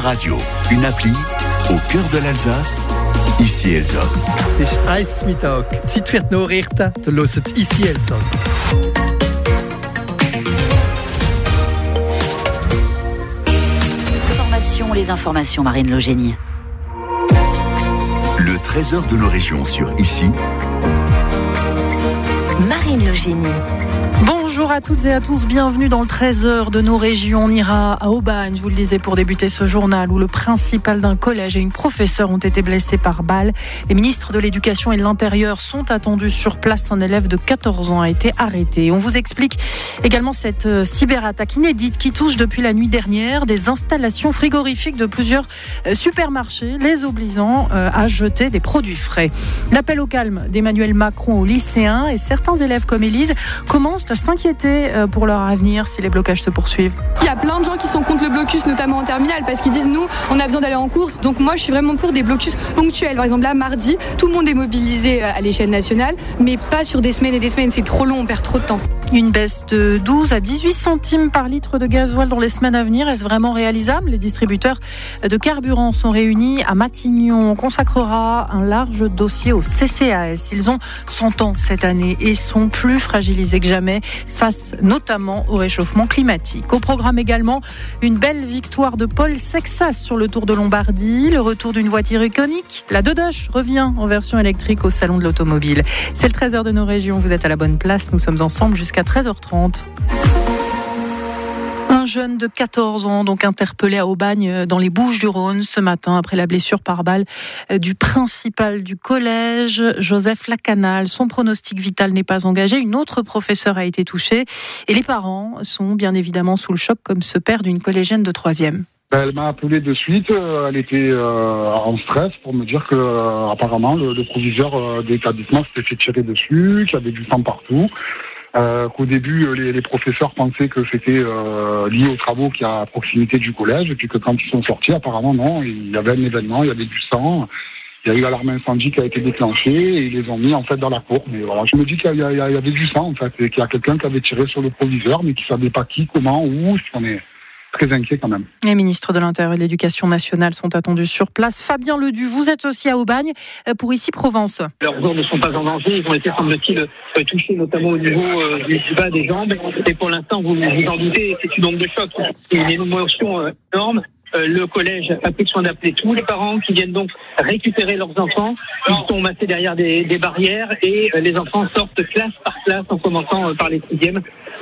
Radio, une appli au cœur de l'Alsace, ici Elsass. C'est Eismittag. Zeit wird noch richten, dann hört ici Elsass. Les informations, Marine Logénie. Le trésor de nos régions sur ici. Marine Logénie. Bonjour à toutes et à tous, bienvenue dans le trésor de nos régions. On ira à Aubagne, je vous le disais, pour débuter ce journal où le principal d'un collège et une professeure ont été blessés par balle. Les ministres de l'Éducation et de l'Intérieur sont attendus sur place. Un élève de 14 ans a été arrêté. On vous explique également cette cyberattaque inédite qui touche depuis la nuit dernière des installations frigorifiques de plusieurs supermarchés, les obligeant à jeter des produits frais. L'appel au calme d'Emmanuel Macron aux lycéens et certains élèves comme Élise commencent à s'inquiéter pour leur avenir si les blocages se poursuivent. Il y a plein de gens qui sont contre le blocus, notamment en terminale, parce qu'ils disent nous, on a besoin d'aller en cours. Donc moi, je suis vraiment pour des blocus ponctuels. Par exemple, là, mardi, tout le monde est mobilisé à l'échelle nationale, mais pas sur des semaines et des semaines. C'est trop long, on perd trop de temps. Une baisse de 12 à 18 centimes par litre de gasoil dans les semaines à venir. Est-ce vraiment réalisable ? Les distributeurs de carburant sont réunis à Matignon. On consacrera un large dossier au CCAS. Ils ont 100 ans cette année et sont plus fragilisés que jamais face notamment au réchauffement climatique. Au programme également, une belle victoire de Paul Sexas sur le Tour de Lombardie, le retour d'une voiture iconique. La Dodoche revient en version électrique au Salon de l'Automobile. C'est le trésor de nos régions, vous êtes à la bonne place, nous sommes ensemble jusqu'à 13h30. Un jeune de 14 ans, donc interpellé à Aubagne dans les Bouches-du-Rhône ce matin après la blessure par balle du principal du collège, Joseph Lacanal. Son pronostic vital n'est pas engagé. Une autre professeure a été touchée et les parents sont bien évidemment sous le choc comme ce père d'une collégienne de 3e. Elle m'a appelé de suite, elle était en stress pour me dire que apparemment le proviseur de l'établissement s'était fait tirer dessus, qu'il y avait du sang partout. Qu'au début, les professeurs pensaient que c'était lié aux travaux qu'il y a à proximité du collège, et puis que quand ils sont sortis, apparemment non, il y avait un événement, il y avait du sang, il y a eu l'alarme incendie qui a été déclenchée, et ils les ont mis en fait dans la cour. Mais voilà, je me dis qu'il y avait du sang en fait, et qu'il y a quelqu'un qui avait tiré sur le proviseur, mais qui savait pas qui, comment, où. On est très inquiet quand même. Les ministres de l'Intérieur et de l'Éducation nationale sont attendus sur place. Fabien Ledu, vous êtes aussi à Aubagne pour Ici Provence. Leurs os ne sont pas en danger, ils ont été, semble-t-il, touchés notamment au niveau du bas des jambes. Et pour l'instant, vous vous en doutez, c'est une onde de choc, une émotion énorme. Le collège a pris soin d'appeler tous les parents qui viennent donc récupérer leurs enfants. Ils sont massés derrière des barrières et les enfants sortent classe par classe en commençant par les 6e.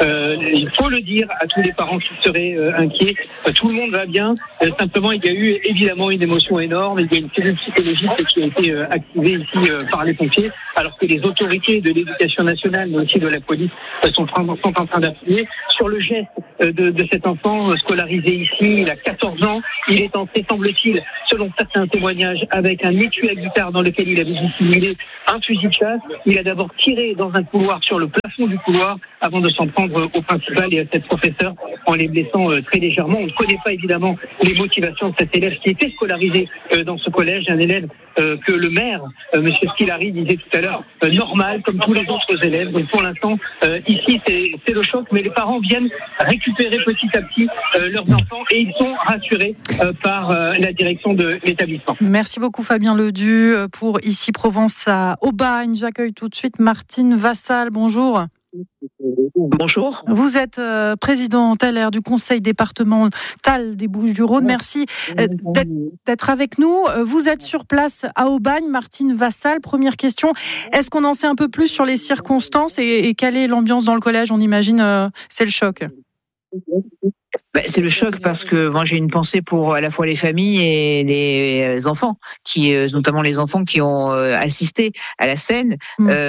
Il faut le dire à tous les parents qui seraient inquiets. Tout le monde va bien. Simplement, il y a eu évidemment une émotion énorme. Il y a une cellule psychologique qui a été activée ici par les pompiers, alors que les autorités de l'éducation nationale, mais aussi de la police, sont en train d'appuyer sur le geste de cet enfant scolarisé ici. Il a 14 ans. Il est entré, semble-t-il, selon certains témoignages, avec un étui à guitare dans lequel il avait dissimulé un fusil de chasse. Il a d'abord tiré dans un couloir, sur le plafond du couloir, avant de s'en prendre au principal et à cette professeure en les blessant très légèrement. On ne connaît pas évidemment les motivations de cet élève qui était scolarisé dans ce collège, un élève que le maire, M. Skilari, disait tout à l'heure, normal, comme tous les autres élèves. Donc pour l'instant, ici, c'est le choc, mais les parents viennent récupérer petit à petit leurs enfants et ils sont rassurés par la direction de l'établissement. Merci beaucoup Fabien Ledu pour Ici Provence à Aubagne. J'accueille tout de suite Martine Vassal. Bonjour. Bonjour. Vous êtes présidente LR du conseil départemental des Bouches-du-Rhône. Merci d'être avec nous. Vous êtes sur place à Aubagne. Martine Vassal, première question. Est-ce qu'on en sait un peu plus sur les circonstances et quelle est l'ambiance dans le collège ? On imagine c'est le choc. C'est le choc parce que moi j'ai une pensée pour à la fois les familles et les enfants, notamment les enfants qui ont assisté à la scène.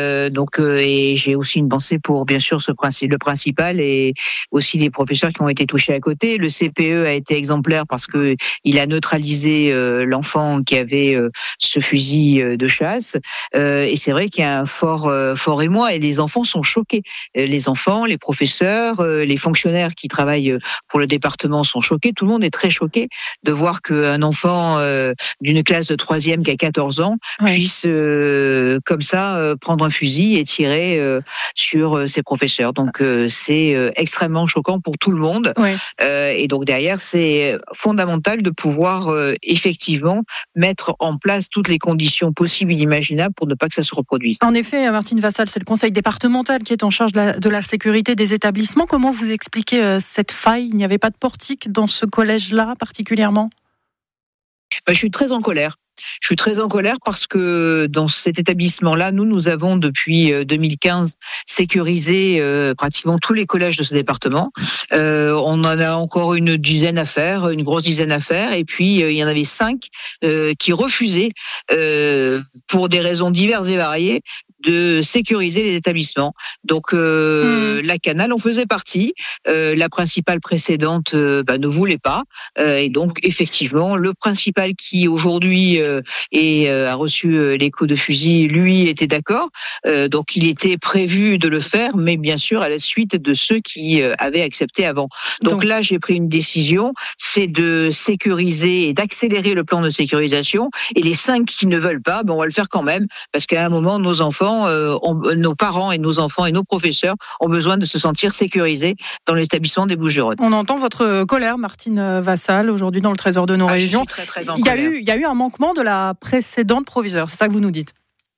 Et j'ai aussi une pensée pour bien sûr le principal et aussi les professeurs qui ont été touchés à côté. Le CPE a été exemplaire parce que il a neutralisé l'enfant qui avait ce fusil de chasse. Et c'est vrai qu'il y a un fort émoi et les enfants sont choqués. Les enfants, les professeurs, les fonctionnaires qui travaillent pour pour le département sont choqués. Tout le monde est très choqué de voir qu'un enfant d'une classe de 3e qui a 14 ans puisse comme ça prendre un fusil et tirer sur ses professeurs. Donc c'est extrêmement choquant pour tout le monde. Et donc derrière, c'est fondamental de pouvoir effectivement mettre en place toutes les conditions possibles et imaginables pour ne pas que ça se reproduise. En effet, Martine Vassal, c'est le conseil départemental qui est en charge de la sécurité des établissements. Comment vous expliquez cette faille ? Il n'y avait pas de portique dans ce collège-là particulièrement ? Je suis très en colère. Je suis très en colère parce que dans cet établissement-là, nous avons depuis 2015 sécurisé pratiquement tous les collèges de ce département. On en a encore une grosse dizaine à faire, et puis il y en avait 5 qui refusaient, pour des raisons diverses et variées, de sécuriser les établissements. Donc la Canal en faisait partie. La principale précédente ne voulait pas. Et donc effectivement, le principal qui aujourd'hui a reçu les coups de fusil, lui était d'accord. Donc il était prévu de le faire, mais bien sûr à la suite de ceux qui avaient accepté avant. Donc là, j'ai pris une décision, c'est de sécuriser et d'accélérer le plan de sécurisation. Et les 5 qui ne veulent pas, on va le faire quand même, parce qu'à un moment, nos enfants, nos parents et nos enfants et nos professeurs ont besoin de se sentir sécurisés dans l'établissement des Bouches-du-Rhône. On entend votre colère, Martine Vassal, aujourd'hui dans le Trésor de nos régions. Je suis très en colère. Il y a eu un manquement de la précédente proviseure, c'est ça que vous nous dites ?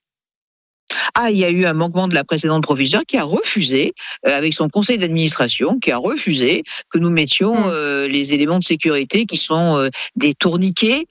Il y a eu un manquement de la précédente proviseure qui a refusé, avec son conseil d'administration, qui a refusé que nous mettions les éléments de sécurité qui sont des tourniquets,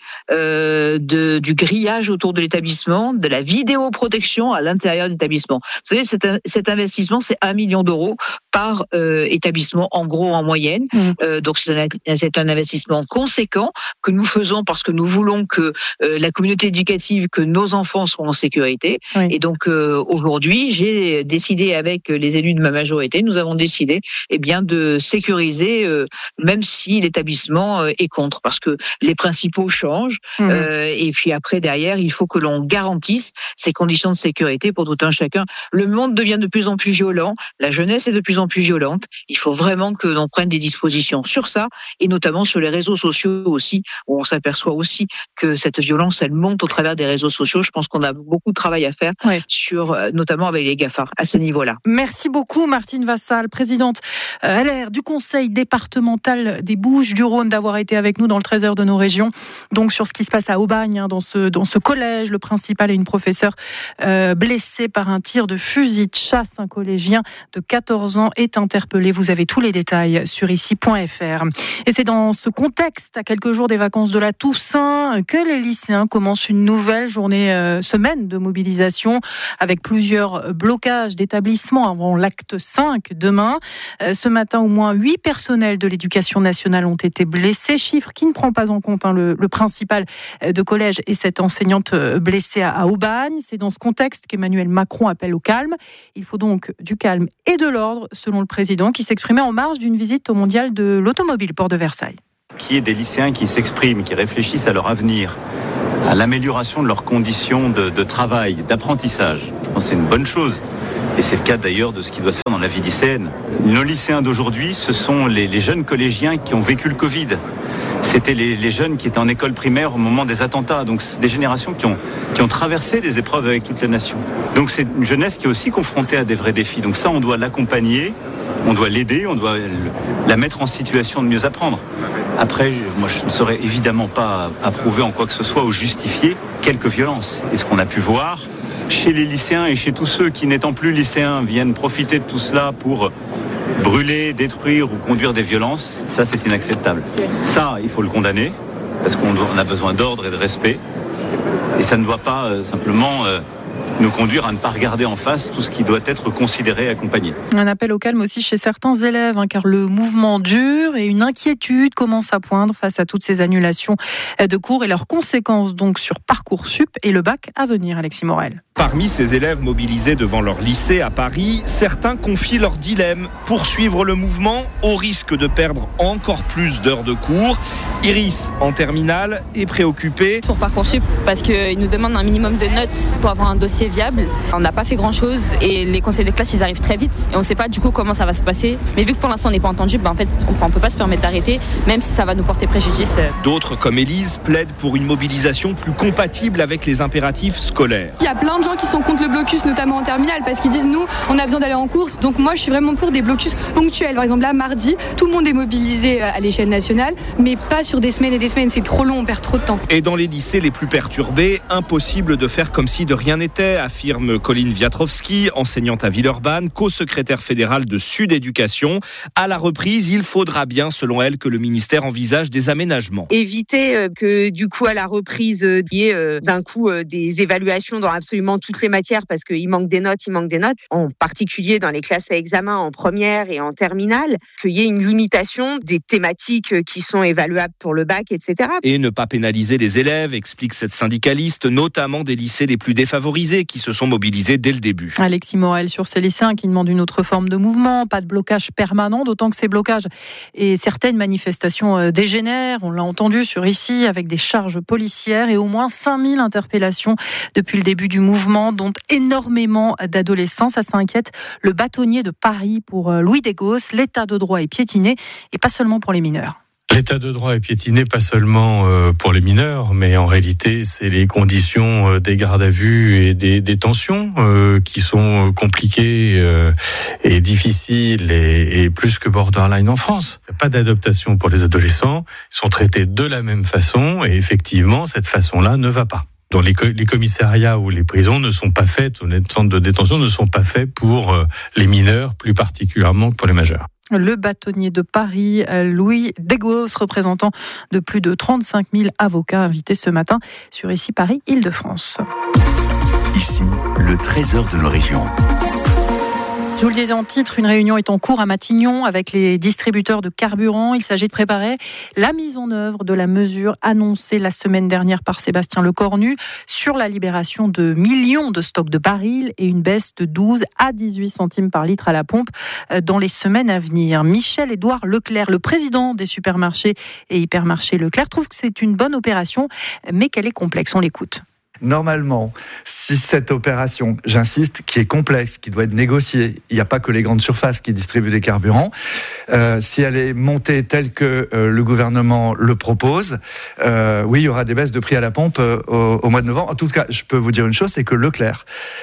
du grillage autour de l'établissement, de la vidéoprotection à l'intérieur de l'établissement. Vous savez, cet investissement, c'est 1 million d'euros par établissement, en gros, en moyenne. Donc c'est un investissement conséquent que nous faisons parce que nous voulons que la communauté éducative, que nos enfants soient en sécurité. Et donc aujourd'hui, j'ai décidé avec les élus de ma majorité, nous avons décidé de sécuriser, même si l'établissement est contre, parce que les principaux changent. Et puis après, derrière, il faut que l'on garantisse ces conditions de sécurité pour tout un chacun. Le monde devient de plus en plus violent, la jeunesse est de plus en plus violente. Il faut vraiment que l'on prenne des dispositions sur ça, et notamment sur les réseaux sociaux aussi, où on s'aperçoit aussi que cette violence, elle monte au travers des réseaux sociaux. Je pense qu'on a beaucoup de travail à faire notamment avec les GAFA, à ce niveau-là. Merci beaucoup Martine Vassal, présidente LR du conseil départemental des Bouches-du-Rhône, d'avoir été avec nous dans le Trésor de nos régions. Donc sur ce qui se passe à Aubagne, dans ce collège, le principal et une professeure blessés par un tir de fusil de chasse. Un collégien de 14 ans est interpellé. Vous avez tous les détails sur ici.fr. Et c'est dans ce contexte, à quelques jours des vacances de la Toussaint, que les lycéens commencent une nouvelle semaine de mobilisation, avec plusieurs blocages d'établissements avant l'acte 5 demain. Ce matin, au moins 8 personnels de l'éducation nationale ont été blessés, chiffre qui ne prend pas en compte le principal de collège et cette enseignante blessée à Aubagne. C'est dans ce contexte qu'Emmanuel Macron appelle au calme. Il faut donc du calme et de l'ordre, selon le président, qui s'exprimait en marge d'une visite au mondial de l'automobile, Port de Versailles. Qu'il y ait des lycéens qui s'expriment, qui réfléchissent à leur avenir, à l'amélioration de leurs conditions de travail, d'apprentissage. C'est une bonne chose. Et c'est le cas d'ailleurs de ce qui doit se faire dans la vie lycéenne. Nos lycéens d'aujourd'hui, ce sont les jeunes collégiens qui ont vécu le Covid. C'était les jeunes qui étaient en école primaire au moment des attentats. Donc c'est des générations qui ont traversé des épreuves avec toute la nation. Donc c'est une jeunesse qui est aussi confrontée à des vrais défis. Donc ça, on doit l'accompagner, on doit l'aider, on doit la mettre en situation de mieux apprendre. Après, moi, je ne saurais évidemment pas approuver en quoi que ce soit ou justifier quelque violence. Et ce qu'on a pu voir chez les lycéens et chez tous ceux qui, n'étant plus lycéens, viennent profiter de tout cela pour brûler, détruire ou conduire des violences, ça, c'est inacceptable. Ça, il faut le condamner, parce qu'on a besoin d'ordre et de respect. Et ça ne doit pas simplement nous conduire à ne pas regarder en face tout ce qui doit être considéré et accompagné. Un appel au calme aussi chez certains élèves, car le mouvement dure et une inquiétude commence à poindre face à toutes ces annulations de cours et leurs conséquences donc sur Parcoursup et le bac à venir. Alexis Morel. Parmi ces élèves mobilisés devant leur lycée à Paris, certains confient leur dilemme: poursuivre le mouvement au risque de perdre encore plus d'heures de cours. Iris, en terminale, est préoccupée. Pour Parcoursup, parce qu'ils nous demandent un minimum de notes pour avoir un dossier dossier viable. On n'a pas fait grand-chose et les conseils de classe, ils arrivent très vite et on ne sait pas du coup comment ça va se passer. Mais vu que pour l'instant on n'est pas entendu, en fait, on ne peut pas se permettre d'arrêter, même si ça va nous porter préjudice. D'autres, comme Élise, plaident pour une mobilisation plus compatible avec les impératifs scolaires. Il y a plein de gens qui sont contre le blocus, notamment en terminale, parce qu'ils disent nous, on a besoin d'aller en cours. Donc moi, je suis vraiment pour des blocus ponctuels. Par exemple, là, mardi, tout le monde est mobilisé à l'échelle nationale, mais pas sur des semaines et des semaines. C'est trop long, on perd trop de temps. Et dans les lycées les plus perturbés, impossible de faire comme si de rien n'était, affirme Colline Wiatrowski, enseignante à Villeurbanne, co-secrétaire fédérale de Sud Éducation. À la reprise, il faudra bien, selon elle, que le ministère envisage des aménagements. Éviter que du coup à la reprise il y ait d'un coup des évaluations dans absolument toutes les matières parce qu'il manque des notes, en particulier dans les classes à examen en première et en terminale, qu'il y ait une limitation des thématiques qui sont évaluables pour le bac, etc. Et ne pas pénaliser les élèves, explique cette syndicaliste, notamment des lycées les plus défavorisés qui se sont mobilisés dès le début. Alexis Morel sur ces lycéens qui demandent une autre forme de mouvement, pas de blocage permanent, d'autant que ces blocages et certaines manifestations dégénèrent, on l'a entendu sur ici, avec des charges policières et au moins 5000 interpellations depuis le début du mouvement, dont énormément d'adolescents. Ça s'inquiète le bâtonnier de Paris pour Louis Dégos. L'état de droit est piétiné et pas seulement pour les mineurs. L'état de droit est piétiné pas seulement pour les mineurs, mais en réalité, c'est les conditions des gardes à vue et des détentions qui sont compliquées et difficiles et plus que borderline en France. Il n'y a pas d'adaptation pour les adolescents. Ils sont traités de la même façon et effectivement, cette façon-là ne va pas. Donc les commissariats ou les prisons ne sont pas faites, ou les centres de détention ne sont pas faits pour les mineurs, plus particulièrement que pour les majeurs. Le bâtonnier de Paris, Louis Dégos, représentant de plus de 35 000 avocats invités ce matin sur ici Paris, Île-de-France. Ici, le trésor de nos régions. Je vous le disais en titre, une réunion est en cours à Matignon avec les distributeurs de carburant. Il s'agit de préparer la mise en œuvre de la mesure annoncée la semaine dernière par Sébastien Lecornu sur la libération de millions de stocks de barils et une baisse de 12 à 18 centimes par litre à la pompe dans les semaines à venir. Michel-Édouard Leclerc, le président des supermarchés et hypermarchés Leclerc, trouve que c'est une bonne opération, mais qu'elle est complexe. On l'écoute. Normalement, si cette opération, j'insiste, qui est complexe, qui doit être négociée, il n'y a pas que les grandes surfaces qui distribuent des carburants, si elle est montée telle que le gouvernement le propose, oui, il y aura des baisses de prix à la pompe au mois de novembre. En tout cas, je peux vous dire une chose, c'est que Leclerc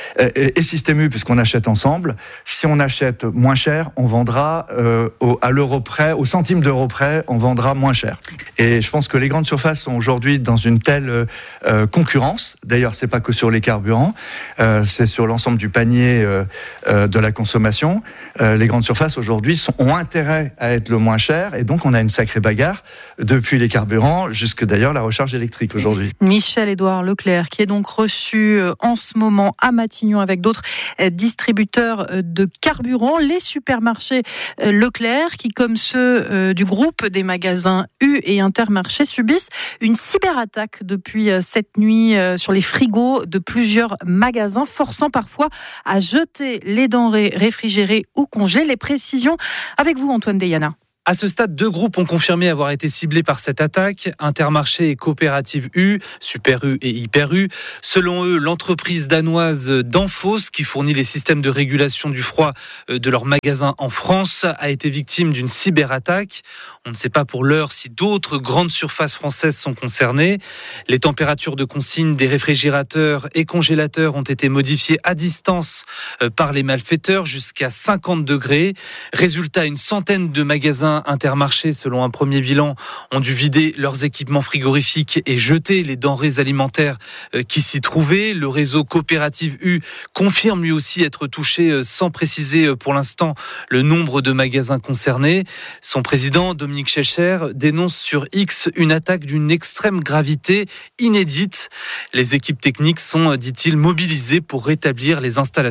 et Système U, puisqu'on achète ensemble, si on achète moins cher, on vendra à l'euro près, au centime d'euro près, on vendra moins cher. Et je pense que les grandes surfaces sont aujourd'hui dans une telle concurrence. D'ailleurs, c'est pas que sur les carburants, c'est sur l'ensemble du panier de la consommation. Les grandes surfaces aujourd'hui ont intérêt à être le moins cher, et donc on a une sacrée bagarre depuis les carburants jusque d'ailleurs la recharge électrique aujourd'hui. Michel-Édouard Leclerc, qui est donc reçu en ce moment à Matignon avec d'autres distributeurs de carburant, les supermarchés Leclerc, qui comme ceux du groupe des magasins U et Intermarché subissent une cyberattaque depuis cette nuit sur les frigos de plusieurs magasins, forçant parfois à jeter les denrées réfrigérées ou congelées. Les précisions avec vous, Antoine Deyana. À ce stade, 2 groupes ont confirmé avoir été ciblés par cette attaque, Intermarché et Coopérative U, Super U et Hyper U. Selon eux, l'entreprise danoise Danfoss, qui fournit les systèmes de régulation du froid de leurs magasins en France, a été victime d'une cyberattaque. On ne sait pas pour l'heure si d'autres grandes surfaces françaises sont concernées. Les températures de consigne des réfrigérateurs et congélateurs ont été modifiées à distance par les malfaiteurs jusqu'à 50 degrés. Résultat, une centaine de magasins Intermarché, selon un premier bilan, ont dû vider leurs équipements frigorifiques et jeter les denrées alimentaires qui s'y trouvaient. Le réseau Coopérative U confirme lui aussi être touché, sans préciser pour l'instant le nombre de magasins concernés. Son président, Dominique Schelcher, dénonce sur X une attaque d'une extrême gravité inédite. Les équipes techniques sont, dit-il, mobilisées pour rétablir les installations.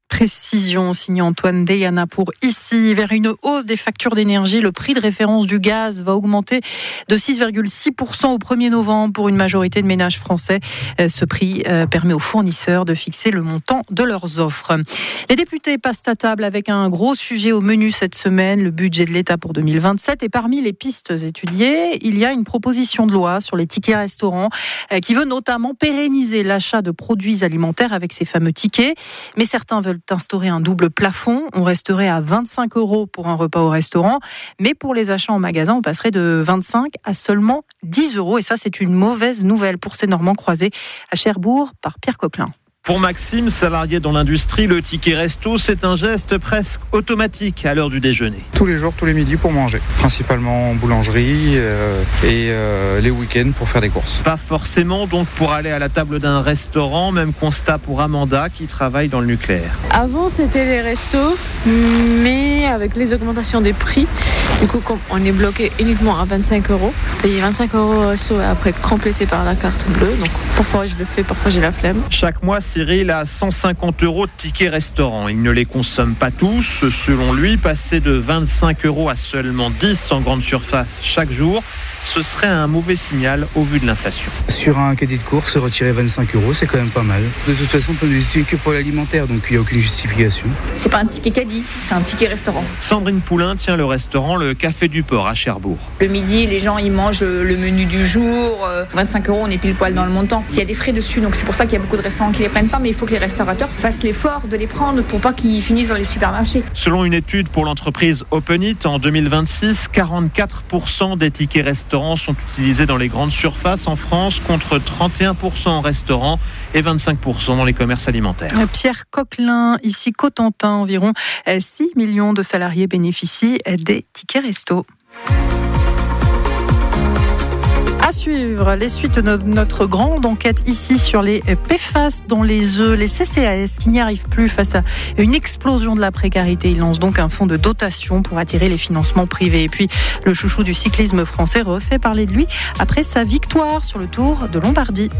Précision signée Antoine Deyana pour ici. Vers une hausse des factures d'énergie, le prix de référence du gaz va augmenter de 6,6% au 1er novembre pour une majorité de ménages français. Ce prix permet aux fournisseurs de fixer le montant de leurs offres. Les députés passent à table avec un gros sujet au menu cette semaine, le budget de l'État pour 2027. Et parmi les pistes étudiées, il y a une proposition de loi sur les tickets restaurants qui veut notamment pérenniser l'achat de produits alimentaires avec ces fameux tickets. Mais certains veulent instaurer un double plafond. On resterait à 25 € pour un repas au restaurant. Mais pour les achats en magasin, on passerait de 25 à seulement 10 €. Et ça, c'est une mauvaise nouvelle pour ces Normands croisés à Cherbourg par Pierre Coquelin. Pour Maxime, salarié dans l'industrie, le ticket resto, c'est un geste presque automatique à l'heure du déjeuner. Tous les jours, tous les midis pour manger. Principalement en boulangerie et les week-ends pour faire des courses. Pas forcément donc pour aller à la table d'un restaurant, même constat pour Amanda qui travaille dans le nucléaire. Avant c'était les restos, mais avec les augmentations des prix, du coup comme on est bloqué uniquement à 25 €, payer 25 € au resto et après complété par la carte bleue, donc parfois je le fais, parfois j'ai la flemme. Chaque mois, Cyril a 150 € de tickets restaurant. Il ne les consomme pas tous. Selon lui, passer de 25 € à seulement 10 en grande surface chaque jour, ce serait un mauvais signal au vu de l'inflation. Sur un caddie de course, retirer 25 €, c'est quand même pas mal. De toute façon, on peut l'utiliser que pour l'alimentaire, donc il n'y a aucune justification. C'est pas un ticket caddie, c'est un ticket restaurant. Sandrine Poulain tient le restaurant Le Café du Port à Cherbourg. Le midi, les gens ils mangent le menu du jour. 25 €, on est pile poil dans le montant. Il y a des frais dessus, donc c'est pour ça qu'il y a beaucoup de restaurants qui les prennent pas, mais il faut que les restaurateurs fassent l'effort de les prendre pour pas qu'ils finissent dans les supermarchés. Selon une étude pour l'entreprise Openit, en 2026, 44% des tickets restaurants sont utilisés dans les grandes surfaces en France, contre 31% en restaurant et 25% dans les commerces alimentaires. Pierre Coquelin, ici Cotentin, environ 6 millions de salariés bénéficient des tickets resto. À suivre les suites de notre grande enquête ici sur les PFAS dans les œufs, les CCAS qui n'y arrivent plus face à une explosion de la précarité. Ils lancent donc un fonds de dotation pour attirer les financements privés. Et puis le chouchou du cyclisme français refait parler de lui après sa victoire sur le Tour de Lombardie.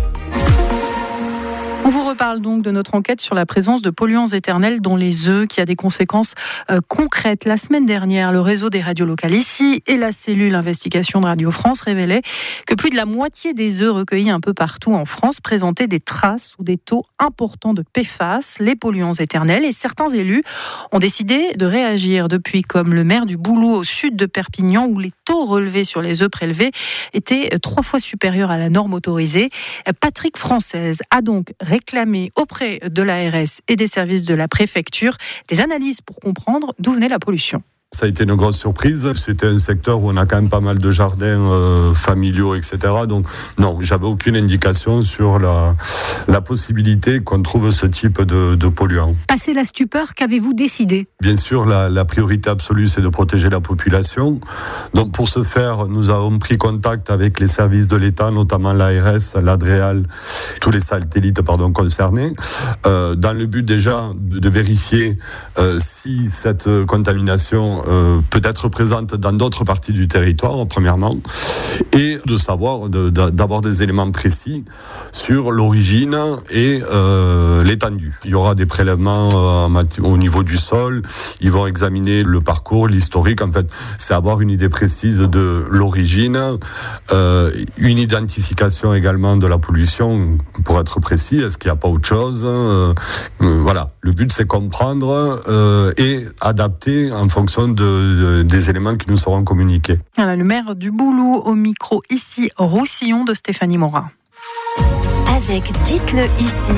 On vous reparle donc de notre enquête sur la présence de polluants éternels dans les œufs qui a des conséquences concrètes. La semaine dernière, le réseau des radios locales ici et la cellule investigation de Radio France révélaient que plus de la moitié des œufs recueillis un peu partout en France présentaient des traces ou des taux importants de PFAS, les polluants éternels. Et certains élus ont décidé de réagir depuis, comme le maire du Boulou au sud de Perpignan, où les taux relevés sur les œufs prélevés étaient 3 fois supérieurs à la norme autorisée. Patrick Française a donc réclamé auprès de l'ARS et des services de la préfecture des analyses pour comprendre d'où venait la pollution. Ça a été une grosse surprise. C'était un secteur où on a quand même pas mal de jardins familiaux, etc. Donc non, j'avais aucune indication sur la possibilité qu'on trouve ce type de polluants. Passé la stupeur, qu'avez-vous décidé ? Bien sûr, la priorité absolue, c'est de protéger la population. Donc pour ce faire, nous avons pris contact avec les services de l'État, notamment l'ARS, l'Adréal, tous les satellites concernés, dans le but déjà de vérifier si cette contamination peut être présente dans d'autres parties du territoire, premièrement, et de savoir, d'avoir des éléments précis sur l'origine et l'étendue. Il y aura des prélèvements au niveau du sol, ils vont examiner le parcours, l'historique. En fait, c'est avoir une idée précise de l'origine, une identification également de la pollution, pour être précis. Est-ce qu'il n'y a pas autre chose ? Voilà, le but c'est comprendre et adapter en fonction des éléments qui nous seront communiqués. Voilà, le maire du Boulou au micro ici, Roussillon de Stéphanie Morin. Avec Dites-le ici.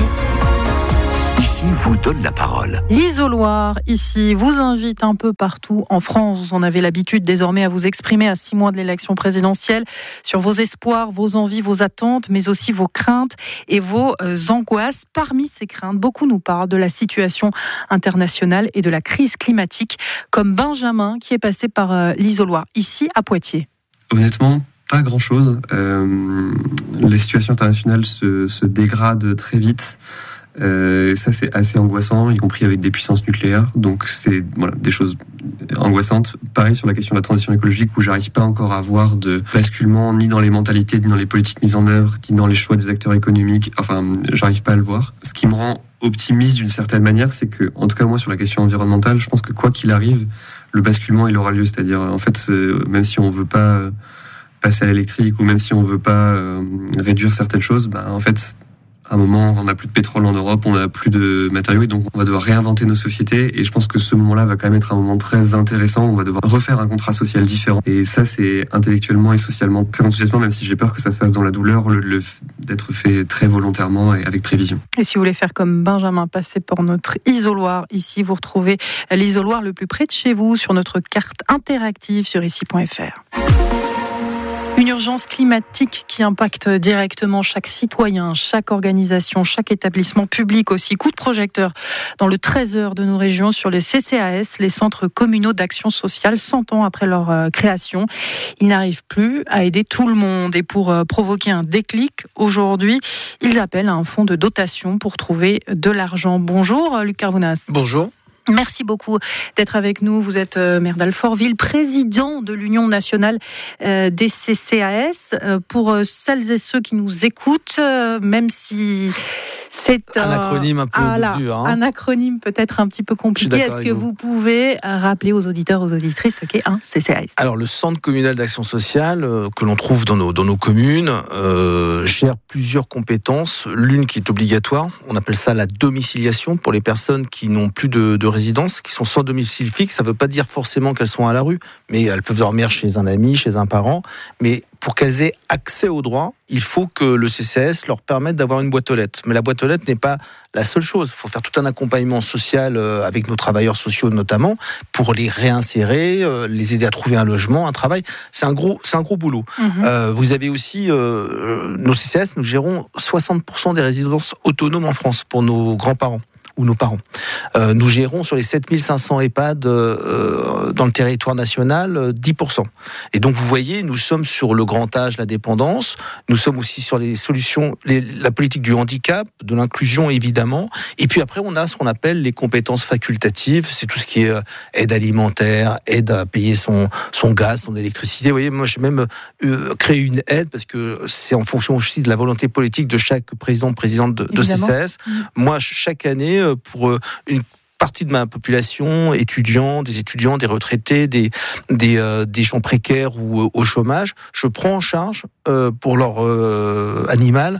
Ici vous donne la parole. L'Isoloir, ici, vous invite un peu partout en France. Vous en avez l'habitude désormais à vous exprimer à 6 mois de l'élection présidentielle sur vos espoirs, vos envies, vos attentes, mais aussi vos craintes et vos angoisses. Parmi ces craintes, beaucoup nous parlent de la situation internationale et de la crise climatique, comme Benjamin qui est passé par l'Isoloir, ici à Poitiers. Honnêtement, pas grand-chose. La situation internationale se dégrade très vite. Ça, c'est assez angoissant, y compris avec des puissances nucléaires. Donc, c'est des choses angoissantes. Pareil sur la question de la transition écologique, où j'arrive pas encore à voir de basculement ni dans les mentalités, ni dans les politiques mises en œuvre, ni dans les choix des acteurs économiques. Enfin, j'arrive pas à le voir. Ce qui me rend optimiste d'une certaine manière, c'est que, en tout cas moi, sur la question environnementale, je pense que quoi qu'il arrive, le basculement, il aura lieu. C'est-à-dire, en fait, même si on veut pas passer à l'électrique, ou même si on veut pas réduire certaines choses, en fait, à un moment, on n'a plus de pétrole en Europe, on n'a plus de matériaux, et donc on va devoir réinventer nos sociétés. Et je pense que ce moment-là va quand même être un moment très intéressant. On va devoir refaire un contrat social différent. Et ça, c'est intellectuellement et socialement très enthousiasmant, même si j'ai peur que ça se fasse dans la douleur, d'être fait très volontairement et avec prévision. Et si vous voulez faire comme Benjamin, passez par notre isoloir. Ici, vous retrouvez l'isoloir le plus près de chez vous sur notre carte interactive sur ici.fr. Une urgence climatique qui impacte directement chaque citoyen, chaque organisation, chaque établissement public aussi. Coup de projecteur dans le 13h de nos régions sur les CCAS, les centres communaux d'action sociale, 100 ans après leur création. Ils n'arrivent plus à aider tout le monde. Et pour provoquer un déclic, aujourd'hui, ils appellent à un fonds de dotation pour trouver de l'argent. Bonjour Luc Carvounas. Bonjour. Merci beaucoup d'être avec nous. Vous êtes maire d'Alfortville, président de l'Union nationale des CCAS. Pour celles et ceux qui nous écoutent, même si c'est un acronyme un peu dur. Un acronyme peut-être un petit peu compliqué. Est-ce que vous pouvez rappeler aux auditeurs, aux auditrices ce qu'est un CCAS ? Alors, le Centre communal d'action sociale, que l'on trouve dans nos communes, gère plusieurs compétences. L'une qui est obligatoire, on appelle ça la domiciliation pour les personnes qui n'ont plus de résidence, qui sont sans domicile fixe. Ça ne veut pas dire forcément qu'elles sont à la rue, mais elles peuvent dormir chez un ami, chez un parent. Mais pour qu'elles aient accès aux droits, il faut que le CCAS leur permette d'avoir une boîte aux lettres. Mais la boîte aux lettres n'est pas la seule chose. Il faut faire tout un accompagnement social avec nos travailleurs sociaux notamment, pour les réinsérer, les aider à trouver un logement, un travail. C'est un gros boulot. Vous avez aussi, nos CCAS, nous gérons 60% des résidences autonomes en France pour nos grands-parents ou nos parents. Nous gérons sur les 7500 EHPAD dans le territoire national 10%. Et donc vous voyez, nous sommes sur le grand âge, la dépendance, nous sommes aussi sur les solutions, la politique du handicap, de l'inclusion évidemment, et puis après on a ce qu'on appelle les compétences facultatives, c'est tout ce qui est aide alimentaire, aide à payer son gaz, son électricité. Vous voyez, moi j'ai même créé une aide, parce que c'est en fonction aussi de la volonté politique de chaque présidente de CCAS. Moi, chaque année, pour une partie de ma population, étudiants, des retraités, des gens précaires ou au chômage, je prends en charge pour leur animal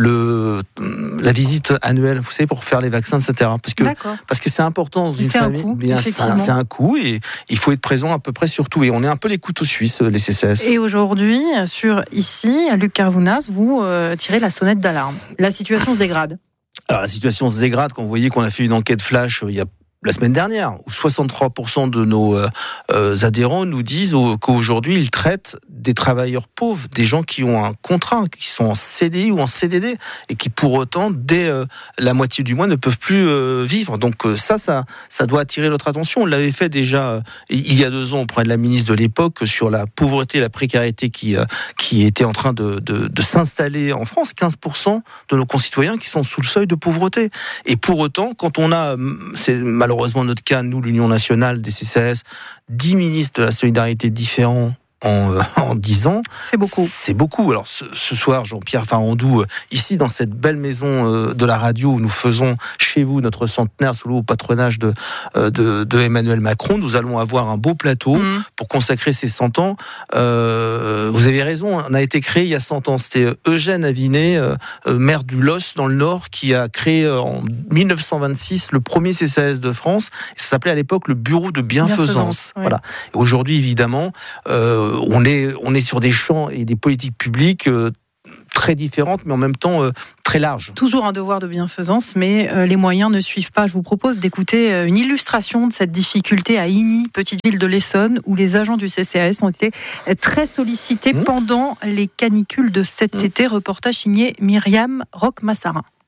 la visite annuelle, vous savez, pour faire les vaccins, etc. Parce que c'est important dans une famille. C'est un coût et il faut être présent à peu près sur tout. Et on est un peu les couteaux suisses, les CCAS. Et aujourd'hui, ici, Luc Carvounas, vous tirez la sonnette d'alarme. La situation se dégrade. Alors la situation se dégrade quand vous voyez qu'on a fait une enquête flash il y a la semaine dernière, où 63% de nos adhérents nous disent qu'aujourd'hui, ils traitent des travailleurs pauvres, des gens qui ont un contrat, qui sont en CDI ou en CDD, et qui pour autant, dès la moitié du mois, ne peuvent plus vivre. Donc ça doit attirer notre attention. On l'avait fait déjà il y a 2 ans auprès de la ministre de l'époque sur la pauvreté et la précarité qui était en train de s'installer en France. 15% de nos concitoyens qui sont sous le seuil de pauvreté. Et pour autant, quand on a, c'est malheureusement notre cas, nous, l'Union nationale des CCAS, 10 ministres de la solidarité différents en 10 ans. C'est beaucoup. Alors ce soir, Jean-Pierre Farandou, ici dans cette belle maison de la radio où nous faisons chez vous notre centenaire sous le haut patronage de Emmanuel Macron, nous allons avoir un beau plateau pour consacrer ces 100 ans. Vous avez raison, on a été créé il y a 100 ans. C'était Eugène Avinet, maire du Los dans le Nord, qui a créé en 1926 le premier CCAS de France. Et ça s'appelait à l'époque le Bureau de Bienfaisance. Ouais. Voilà. Et aujourd'hui, évidemment, on est sur des champs et des politiques publiques très différentes, mais en même temps très larges. Toujours un devoir de bienfaisance, mais les moyens ne suivent pas. Je vous propose d'écouter une illustration de cette difficulté à Igny, petite ville de l'Essonne, où les agents du CCAS ont été très sollicités pendant les canicules de cet été. Reportage signé Myriam Roch-Massarin.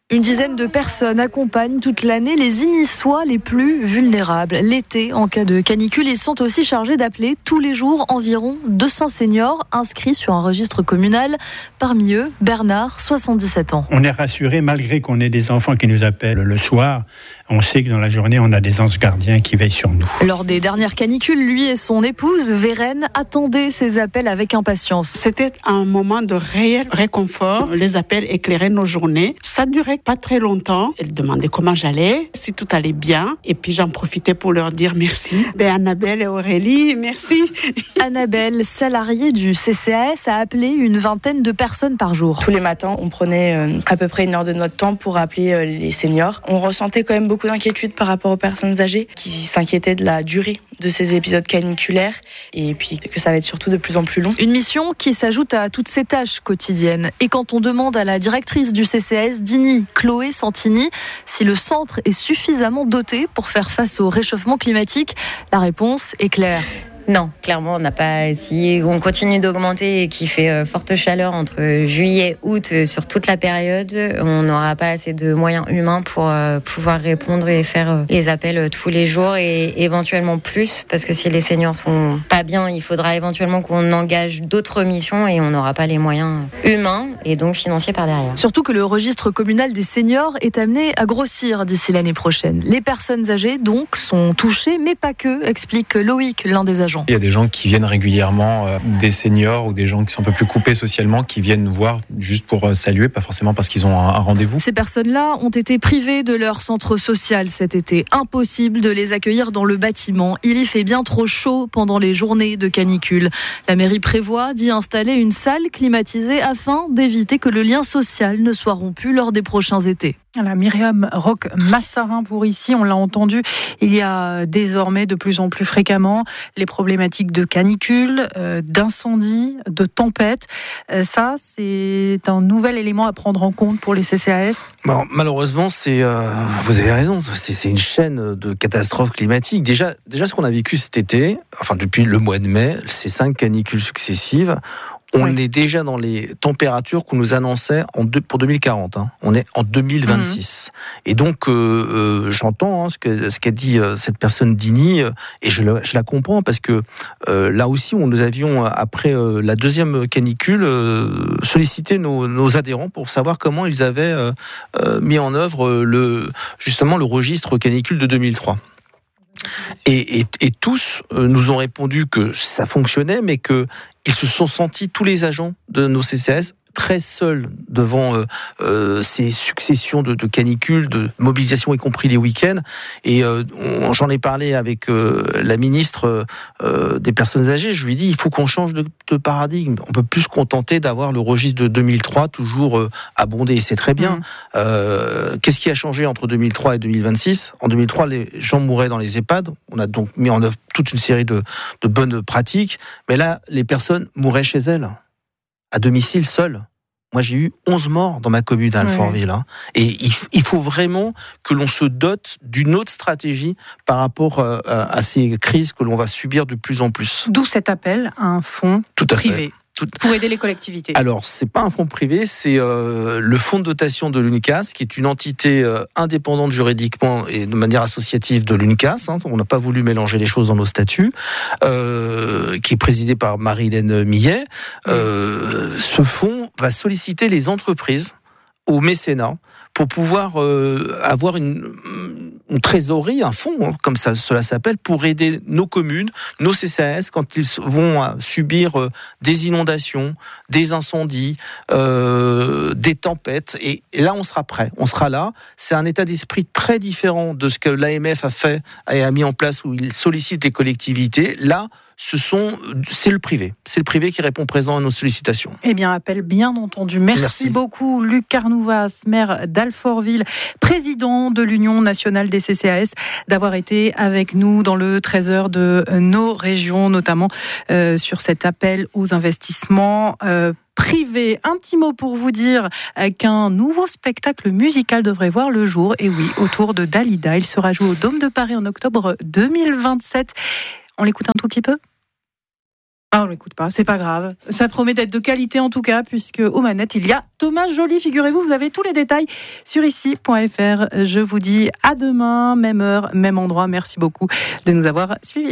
Une dizaine de personnes accompagnent toute l'année les Niçois les plus vulnérables. L'été, en cas de canicule, ils sont aussi chargés d'appeler tous les jours environ 200 seniors inscrits sur un registre communal. Parmi eux, Bernard, 77 ans. On est rassuré malgré qu'on ait des enfants qui nous appellent le soir. On sait que dans la journée, on a des anges gardiens qui veillent sur nous. Lors des dernières canicules, lui et son épouse, Vérène, attendaient ces appels avec impatience. C'était un moment de réel réconfort. Les appels éclairaient nos journées. Ça durait pas très longtemps. Elle demandait comment j'allais, si tout allait bien. Et puis j'en profitais pour leur dire merci. Annabelle et Aurélie, merci. Annabelle, salariée du CCAS, a appelé une vingtaine de personnes par jour. Tous les matins, on prenait à peu près 1 heure de notre temps pour appeler les seniors. On ressentait quand même beaucoup d'inquiétude par rapport aux personnes âgées qui s'inquiétaient de la durée de ces épisodes caniculaires et puis que ça va être surtout de plus en plus long. Une mission qui s'ajoute à toutes ces tâches quotidiennes. Et quand on demande à la directrice du CCAS d'Igny, Chloé Santini, si le centre est suffisamment doté pour faire face au réchauffement climatique, la réponse est claire. Non, clairement, on n'a pas. Si on continue d'augmenter et qu'il fait forte chaleur entre juillet, août, sur toute la période, on n'aura pas assez de moyens humains pour pouvoir répondre et faire les appels tous les jours et éventuellement plus, parce que si les seniors sont pas bien, il faudra éventuellement qu'on engage d'autres missions et on n'aura pas les moyens humains et donc financiers par derrière. Surtout que le registre communal des seniors est amené à grossir d'ici l'année prochaine. Les personnes âgées, donc, sont touchées, mais pas que, explique Loïc, l'un des agents. Il y a des gens qui viennent régulièrement, des seniors ou des gens qui sont un peu plus coupés socialement, qui viennent nous voir juste pour saluer, pas forcément parce qu'ils ont un rendez-vous. Ces personnes-là ont été privées de leur centre social cet été. Impossible de les accueillir dans le bâtiment. Il y fait bien trop chaud pendant les journées de canicule. La mairie prévoit d'y installer une salle climatisée afin d'éviter que le lien social ne soit rompu lors des prochains étés. La Myriam Roch-Massarin pour ici, on l'a entendu, il y a désormais de plus en plus fréquemment les problématiques de canicule, d'incendie, de tempête. Ça, c'est un nouvel élément à prendre en compte pour les CCAS. Bon, malheureusement, vous avez raison, c'est une chaîne de catastrophes climatiques. Déjà, ce qu'on a vécu cet été, enfin depuis le mois de mai, ces 5 canicules successives, on est déjà dans les températures qu'on nous annonçait pour 2040. Hein. On est en 2026. Et donc, j'entends ce qu'a dit cette personne d'Igny, et je la comprends, parce que là aussi, nous avions, après la deuxième canicule, sollicité nos adhérents pour savoir comment ils avaient mis en œuvre justement le registre canicule de 2003. Et tous nous ont répondu que ça fonctionnait, mais qu'ils se sont sentis, tous les agents de nos CCAS, très seuls devant ces successions de canicules, de mobilisations, y compris les week-ends. Et j'en ai parlé avec la ministre des personnes âgées. Je lui ai dit, il faut qu'on change de paradigme. On peut plus se contenter d'avoir le registre de 2003 toujours abondé. Et c'est très bien. Qu'est-ce qui a changé entre 2003 et 2026 ? En 2003, les gens mouraient dans les EHPAD. On a donc mis en œuvre toute une série de bonnes pratiques. Mais là, les personnes mouraient chez elles, à domicile, seules. Moi, j'ai eu 11 morts dans ma commune à Alfortville. Hein. Et il faut vraiment que l'on se dote d'une autre stratégie par rapport à ces crises que l'on va subir de plus en plus. D'où cet appel à un fonds privé. Pour aider les collectivités. Alors, c'est pas un fonds privé, c'est le fonds de dotation de l'UNCAS, qui est une entité indépendante juridiquement et de manière associative de l'UNCAS. Hein, on n'a pas voulu mélanger les choses dans nos statuts, qui est présidé par Marie-Hélène Millet. Ce fonds va solliciter les entreprises au mécénat pour pouvoir avoir une trésorerie, un fonds, hein, comme cela s'appelle, pour aider nos communes, nos CCAS, quand ils vont subir des inondations, des incendies, des tempêtes. Et là, on sera prêt. On sera là. C'est un état d'esprit très différent de ce que l'AMF a fait et a mis en place, où il sollicite les collectivités. Là, c'est le privé. C'est le privé qui répond présent à nos sollicitations. Eh bien, appel bien entendu. Merci beaucoup, Luc Carnouvas, maire d'Alfortville, président de l'Union nationale des CCAS, d'avoir été avec nous dans le 13h de nos régions, notamment sur cet appel aux investissements privés. Un petit mot pour vous dire qu'un nouveau spectacle musical devrait voir le jour. Et oui, autour de Dalida. Il sera joué au Dôme de Paris en octobre 2027. On l'écoute un tout petit peu ? Ah, on l'écoute pas, c'est pas grave. Ça promet d'être de qualité en tout cas, puisque aux manettes, il y a Thomas Joly. Figurez-vous, vous avez tous les détails sur ici.fr. Je vous dis à demain, même heure, même endroit. Merci beaucoup de nous avoir suivis.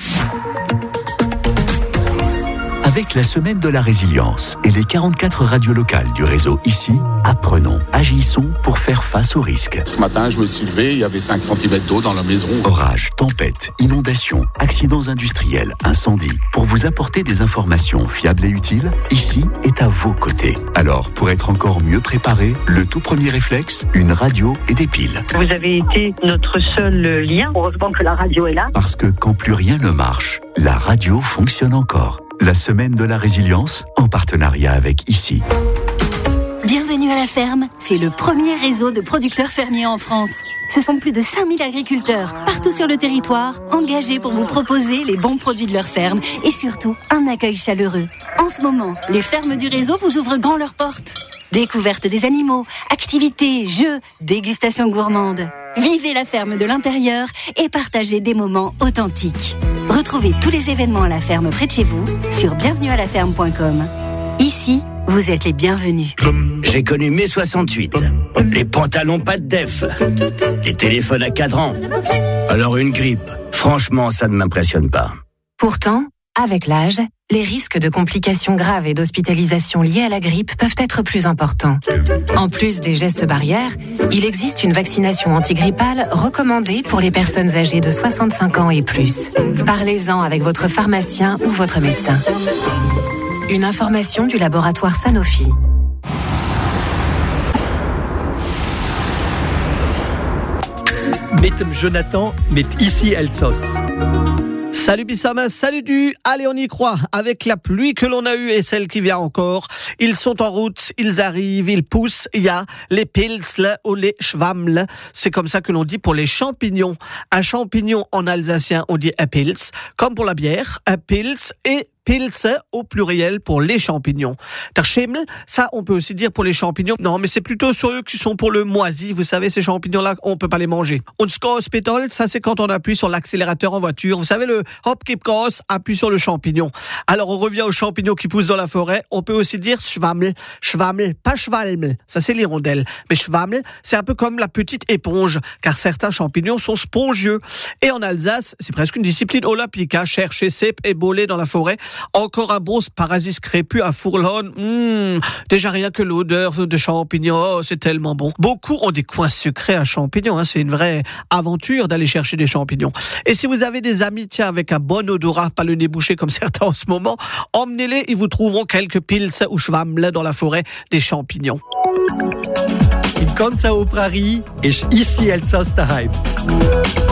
Avec la semaine de la résilience et les 44 radios locales du réseau ici, apprenons, agissons pour faire face aux risques. Ce matin, je me suis levé, il y avait 5 cm d'eau dans la maison. Orages, tempêtes, inondations, accidents industriels, incendies. Pour vous apporter des informations fiables et utiles, ici est à vos côtés. Alors, pour être encore mieux préparé, le tout premier réflexe, une radio et des piles. Vous avez été notre seul lien. Heureusement que la radio est là. Parce que quand plus rien ne marche, la radio fonctionne encore. La semaine de la résilience, en partenariat avec ici. Bienvenue à la ferme, c'est le premier réseau de producteurs fermiers en France. Ce sont plus de 5000 agriculteurs, partout sur le territoire, engagés pour vous proposer les bons produits de leur ferme et surtout un accueil chaleureux. En ce moment, les fermes du réseau vous ouvrent grand leurs portes. Découverte des animaux, activités, jeux, dégustation gourmande. Vivez la ferme de l'intérieur et partagez des moments authentiques. Retrouvez tous les événements à la ferme près de chez vous sur bienvenuealaferme.com. Ici, vous êtes les bienvenus. J'ai connu mai 68, les pantalons pas de def, les téléphones à cadran. Alors une grippe, franchement, ça ne m'impressionne pas. Pourtant, avec l'âge, les risques de complications graves et d'hospitalisation liées à la grippe peuvent être plus importants. En plus des gestes barrières, il existe une vaccination antigrippale recommandée pour les personnes âgées de 65 ans et plus. Parlez-en avec votre pharmacien ou votre médecin. Une information du laboratoire Sanofi. Mettez Jonathan, mettez ici Elsos. Salut Bissama, salut du, allez on y croit, avec la pluie que l'on a eue et celle qui vient encore, ils sont en route, ils arrivent, ils poussent, il y a les pilsle ou les schwammle, c'est comme ça que l'on dit pour les champignons. Un champignon en alsacien on dit un pils, comme pour la bière, un pils et Pilze au pluriel pour les champignons. Der Schimmel, ça on peut aussi dire pour les champignons. Non, mais c'est plutôt sur eux qui sont pour le moisi. Vous savez, ces champignons-là, on peut pas les manger. Und Skospedol, ça c'est quand on appuie sur l'accélérateur en voiture. Vous savez, le Hop Kip Gas appuie sur le champignon. Alors on revient aux champignons qui poussent dans la forêt. On peut aussi dire Schwammel. Schwammel, pas Schwalm. Ça c'est l'hirondelle. Mais Schwammel, c'est un peu comme la petite éponge, car certains champignons sont spongieux. Et en Alsace, c'est presque une discipline olympique, hein, chercher cèpes et bolets dans la forêt. Encore un bon parasite crépus à Fourlone. Déjà rien que l'odeur de champignons, c'est tellement bon. Beaucoup ont des coins secrets à champignons. C'est une vraie aventure d'aller chercher des champignons. Et si vous avez des amis, avec un bon odorat, pas le nez bouché comme certains en ce moment, emmenez-les, ils vous trouveront quelques pils ou schwammle dans la forêt des champignons. In Konza au Prairie, ich ici Elsass daheim.